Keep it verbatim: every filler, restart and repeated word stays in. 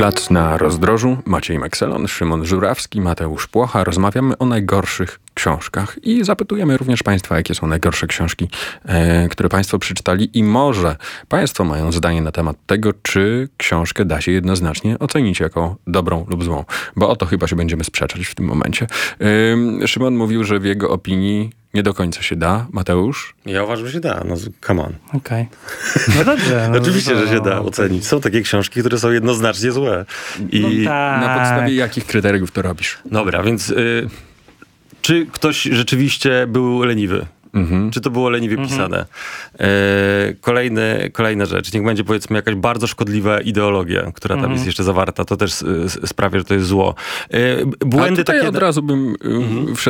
Plac na Rozdrożu, Maciej Mekselon, Szymon Żurawski, Mateusz Płocha. Rozmawiamy o najgorszych książkach i zapytujemy również Państwa, jakie są najgorsze książki, e, które Państwo przeczytali i może Państwo mają zdanie na temat tego, czy książkę da się jednoznacznie ocenić jako dobrą lub złą. Bo o to chyba się będziemy sprzeczać w tym momencie. E, Szymon mówił, że w jego opinii nie do końca się da. Mateusz? Ja uważam, że się da. No, come on. Okej. Okay. No dobrze. No, Oczywiście, no, że się da ocenić. Są takie książki, które są jednoznacznie złe. I no tak. Na podstawie jakich kryteriów to robisz? Dobra, więc y, czy ktoś rzeczywiście był leniwy? Mhm. Czy to było leniwie mhm. pisane? E, kolejny, kolejna rzecz. Niech będzie, powiedzmy, jakaś bardzo szkodliwa ideologia, która tam mhm. jest jeszcze zawarta. To też sprawia, że to jest zło. E, błędy A tutaj takie... od razu bym mhm. wszedł